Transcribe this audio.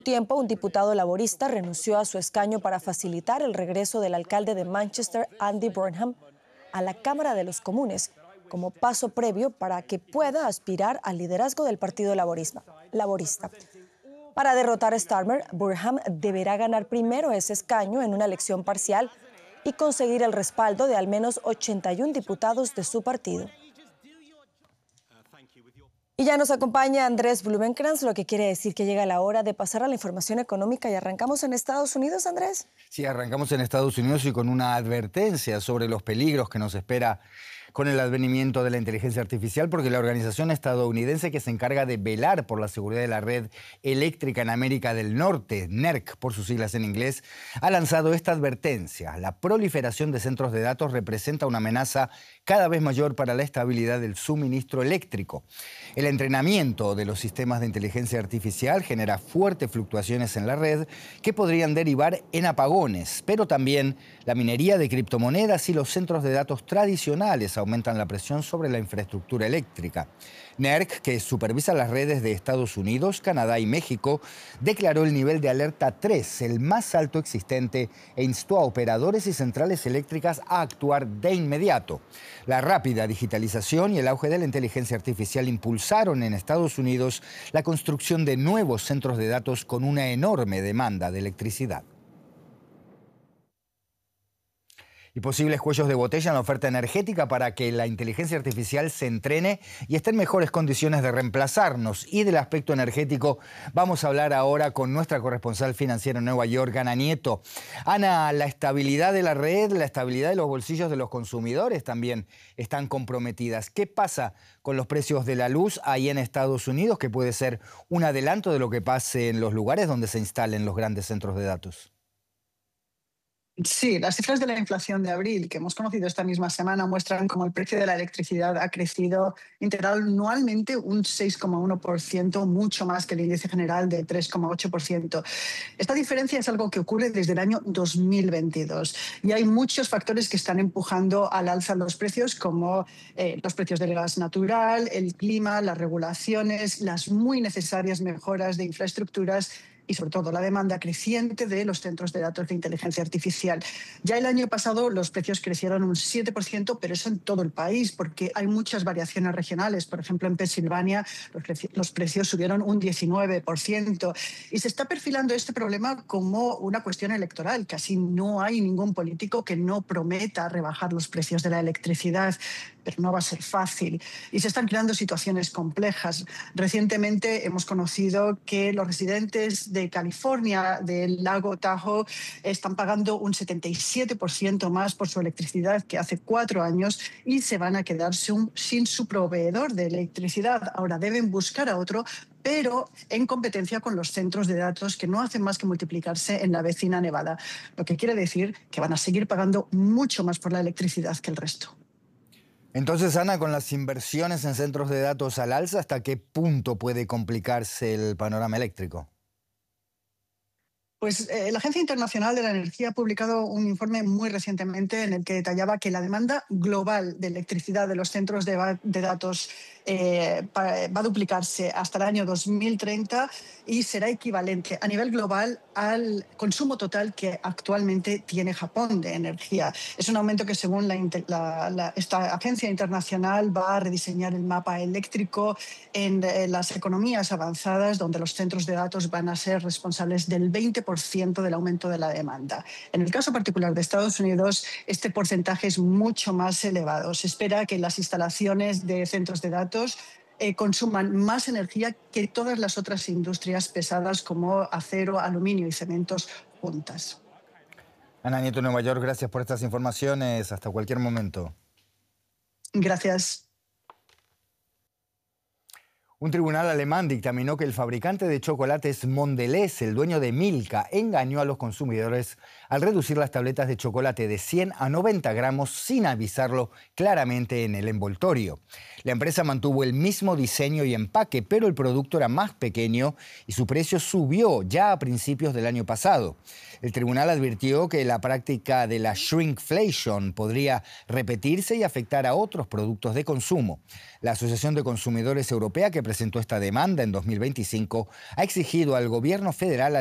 Tiempo, un diputado laborista renunció a su escaño para facilitar el regreso del alcalde de Manchester, Andy Burnham, a la Cámara de los Comunes, como paso previo para que pueda aspirar al liderazgo del Partido Laborista. Para derrotar a Starmer, Burnham deberá ganar primero ese escaño en una elección parcial y conseguir el respaldo de al menos 81 diputados de su partido. Y ya nos acompaña Andrés Blumenkrantz, lo que quiere decir que llega la hora de pasar a la información económica y arrancamos en Estados Unidos, Andrés. Sí, arrancamos en Estados Unidos y con una advertencia sobre los peligros que nos espera con el advenimiento de la inteligencia artificial, porque la organización estadounidense que se encarga de velar por la seguridad de la red eléctrica en América del Norte, NERC por sus siglas en inglés, ha lanzado esta advertencia. La proliferación de centros de datos representa una amenaza cada vez mayor para la estabilidad del suministro eléctrico. El entrenamiento de los sistemas de inteligencia artificial genera fuertes fluctuaciones en la red que podrían derivar en apagones, pero también la minería de criptomonedas y los centros de datos tradicionales aumentan la presión sobre la infraestructura eléctrica. NERC, que supervisa las redes de Estados Unidos, Canadá y México, declaró el nivel de alerta 3, el más alto existente, e instó a operadores y centrales eléctricas a actuar de inmediato. La rápida digitalización y el auge de la inteligencia artificial impulsaron en Estados Unidos la construcción de nuevos centros de datos con una enorme demanda de electricidad. Y posibles cuellos de botella en la oferta energética para que la inteligencia artificial se entrene y esté en mejores condiciones de reemplazarnos. Y del aspecto energético vamos a hablar ahora con nuestra corresponsal financiera en Nueva York, Ana Nieto. Ana, la estabilidad de la red, la estabilidad de los bolsillos de los consumidores también están comprometidas. ¿Qué pasa con los precios de la luz ahí en Estados Unidos, que puede ser un adelanto de lo que pase en los lugares donde se instalen los grandes centros de datos? Sí, las cifras de la inflación de abril que hemos conocido esta misma semana muestran cómo el precio de la electricidad ha crecido interanualmente un 6,1%, mucho más que el índice general de 3,8%. Esta diferencia es algo que ocurre desde el año 2022 y hay muchos factores que están empujando al alza los precios, como los precios del gas natural, el clima, las regulaciones, las muy necesarias mejoras de infraestructuras y sobre todo la demanda creciente de los centros de datos de inteligencia artificial. Ya el año pasado los precios crecieron un 7%, pero eso en todo el país, porque hay muchas variaciones regionales. Por ejemplo, en Pensilvania los precios subieron un 19%. Y se está perfilando este problema como una cuestión electoral. Casi no hay ningún político que no prometa rebajar los precios de la electricidad, pero no va a ser fácil. Y se están creando situaciones complejas. Recientemente hemos conocido que los residentes de California, del lago Tahoe, están pagando un 77% más por su electricidad que hace 4 años y se van a quedar sin su proveedor de electricidad. Ahora deben buscar a otro, pero en competencia con los centros de datos que no hacen más que multiplicarse en la vecina Nevada. Lo que quiere decir que van a seguir pagando mucho más por la electricidad que el resto. Entonces, Ana, con las inversiones en centros de datos al alza, ¿hasta qué punto puede complicarse el panorama eléctrico? Pues la Agencia Internacional de la Energía ha publicado un informe muy recientemente en el que detallaba que la demanda global de electricidad de los centros de datos va a duplicarse hasta el año 2030 y será equivalente a nivel global al consumo total que actualmente tiene Japón de energía. Es un aumento que, según esta agencia internacional, va a rediseñar el mapa eléctrico en las economías avanzadas, donde los centros de datos van a ser responsables del 20% del aumento de la demanda. En el caso particular de Estados Unidos, este porcentaje es mucho más elevado. Se espera que las instalaciones de centros de datos consuman más energía que todas las otras industrias pesadas como acero, aluminio y cementos juntas. Ana Nieto, Nueva York, gracias por estas informaciones. Hasta cualquier momento. Gracias. Un tribunal alemán dictaminó que el fabricante de chocolates Mondelez, el dueño de Milka, engañó a los consumidores al reducir las tabletas de chocolate de 100 a 90 gramos sin avisarlo claramente en el envoltorio. La empresa mantuvo el mismo diseño y empaque, pero el producto era más pequeño y su precio subió ya a principios del año pasado. El tribunal advirtió que la práctica de la shrinkflation podría repetirse y afectar a otros productos de consumo. La Asociación de Consumidores Europea, que presentó esta demanda en 2025, ha exigido al gobierno federal